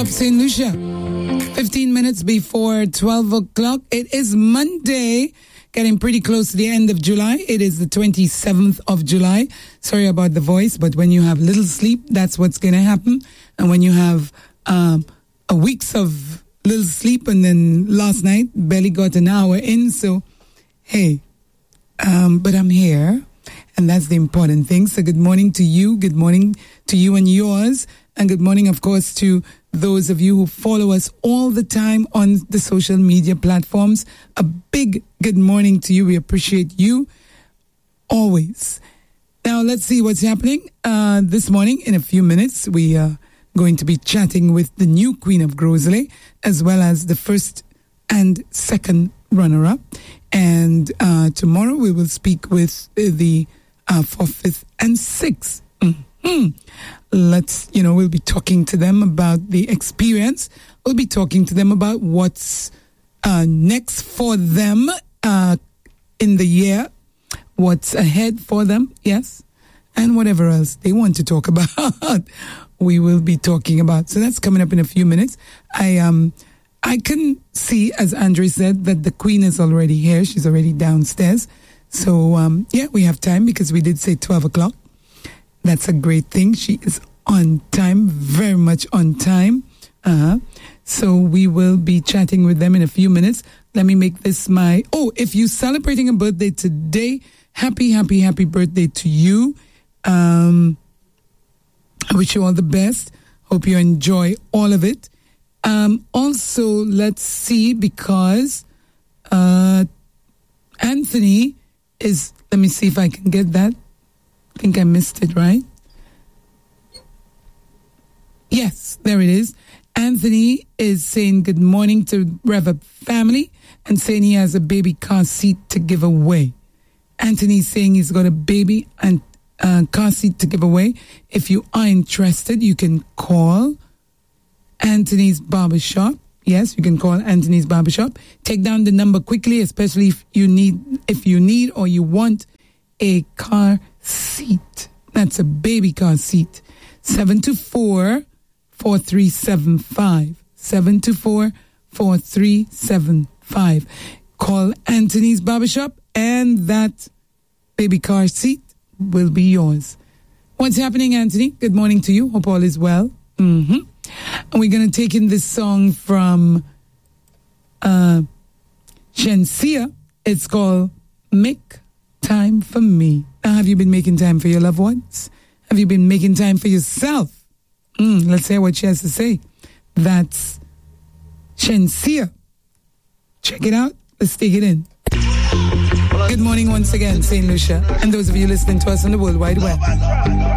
St. Lucia. 15 minutes before 12 o'clock. It is Monday, getting pretty close to the end of July. It is the 27th of July. Sorry about the voice, but when you have little sleep, that's what's going to happen. And when you have a weeks of little sleep, and then last night, barely got an hour in. So, hey, but I'm here. And that's the important thing. So good morning to you. Good morning to you and yours. And good morning, of course, to those of you who follow us all the time on the social media platforms. A big good morning to you. We appreciate you always. Now, let's see what's happening. This morning, in a few minutes, we are going to be chatting with the new Queen of Grosley, as well as the first and second runner-up. And tomorrow we will speak with the 4th, 5th, and 6th. We'll be talking to them about the experience. We'll be talking to them about what's next for them in the year, what's ahead for them, yes, and whatever else they want to talk about, we will be talking about. So that's coming up in a few minutes. I can see, as Andre said, that the Queen is already here. She's already downstairs. So, we have time because we did say 12 o'clock. That's a great thing. She is on time, very much on time. So we will be chatting with them in a few minutes. Let me make this if you're celebrating a birthday today, happy, happy, happy birthday to you. I wish you all the best. Hope you enjoy all of it. Also, let's see, because Anthony is, let me see if I can get that. I think I missed it, right? Yes, there it is. Anthony is saying good morning to Reverb family and saying he has a baby car seat to give away. Anthony's saying he's got a baby and car seat to give away. If you are interested, you can call Anthony's Barbershop. Yes, you can call Anthony's Barbershop. Take down the number quickly, especially if you need or you want a car seat. That's a baby car seat. 724-4375. 724-4375. Call Anthony's Barbershop and that baby car seat will be yours. What's happening, Anthony? Good morning to you. Hope all is well. And we're going to take in this song from Shensia. It's called Make Time for Me. Now, have you been making time for your loved ones? Have you been making time for yourself? Let's hear what she has to say. That's Shensia. Check it out. Let's take it in. Good morning once again, St. Lucia, and those of you listening to us on the World Wide Web.